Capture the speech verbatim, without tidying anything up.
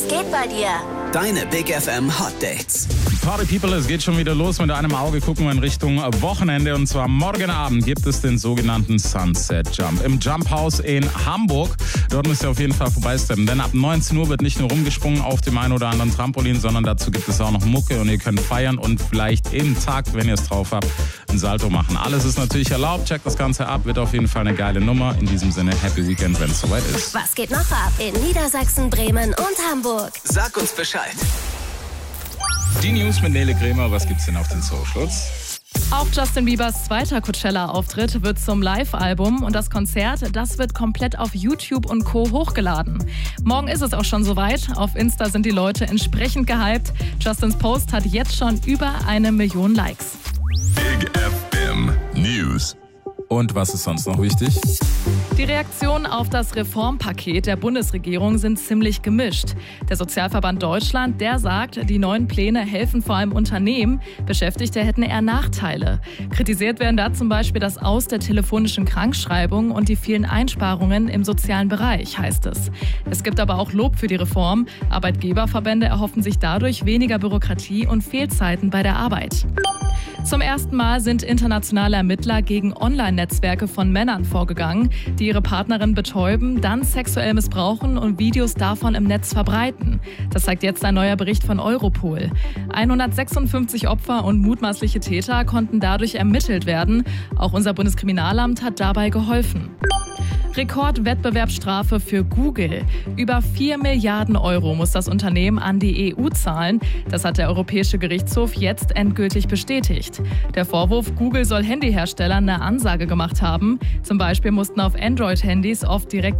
Was geht bei dir? Deine Big F M Hot Dates. Party People, es geht schon wieder los. Mit einem Auge gucken wir in Richtung Wochenende. Und zwar morgen Abend gibt es den sogenannten Sunset Jump im Jump House in Hamburg. Dort müsst ihr auf jeden Fall vorbeisteppen. Denn ab neunzehn Uhr wird nicht nur rumgesprungen auf dem einen oder anderen Trampolin, sondern dazu gibt es auch noch Mucke. Und ihr könnt feiern und vielleicht im Takt, wenn ihr es drauf habt, ein Salto machen. Alles ist natürlich erlaubt. Checkt das Ganze ab. Wird auf jeden Fall eine geile Nummer. In diesem Sinne, Happy Weekend, wenn es soweit ist. Was geht noch ab in Niedersachsen, Bremen und Hamburg? Sag uns Bescheid. Die News mit Nele Krämer. Was gibt's denn auf den Socials? Auch Justin Biebers zweiter Coachella-Auftritt wird zum Live-Album und das Konzert, das wird komplett auf YouTube und Co. hochgeladen. Morgen ist es auch schon soweit. Auf Insta sind die Leute entsprechend gehypt. Justins Post hat jetzt schon über eine Million Likes. Big F M News. Und was ist sonst noch wichtig? Die Reaktionen auf das Reformpaket der Bundesregierung sind ziemlich gemischt. Der Sozialverband Deutschland, der sagt, die neuen Pläne helfen vor allem Unternehmen. Beschäftigte hätten eher Nachteile. Kritisiert werden da zum Beispiel das Aus der telefonischen Krankschreibung und die vielen Einsparungen im sozialen Bereich, heißt es. Es gibt aber auch Lob für die Reform. Arbeitgeberverbände erhoffen sich dadurch weniger Bürokratie und Fehlzeiten bei der Arbeit. Zum ersten Mal sind internationale Ermittler gegen Online-Netzwerke von Männern vorgegangen, die ihre Partnerin betäuben, dann sexuell missbrauchen und Videos davon im Netz verbreiten. Das zeigt jetzt ein neuer Bericht von Europol. hundertsechsundfünfzig Opfer und mutmaßliche Täter konnten dadurch ermittelt werden. Auch unser Bundeskriminalamt hat dabei geholfen. Rekordwettbewerbsstrafe für Google. Über vier Milliarden Euro muss das Unternehmen an die E U zahlen. Das hat der Europäische Gerichtshof jetzt endgültig bestätigt. Der Vorwurf, Google soll Handyherstellern eine Ansage gemacht haben. Zum Beispiel mussten auf Android-Handys oft direkt